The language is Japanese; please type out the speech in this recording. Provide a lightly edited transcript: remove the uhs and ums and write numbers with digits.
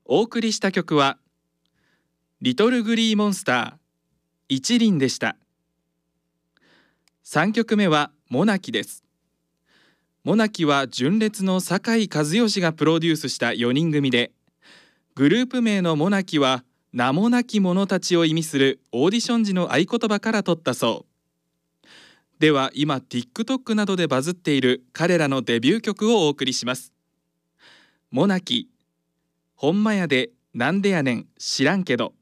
お送りした曲はリトルグリーモンスター一輪でした。3曲目はモナキです。モナキは純烈の酒井一圭がプロデュースした4人組で、グループ名のモナキは名もなき者たちを意味するオーディション時の合言葉から取ったそう。では今 TikTok などでバズっている彼らのデビュー曲をお送りします。モナキ、ほんまやでなんでやねん知らんけど。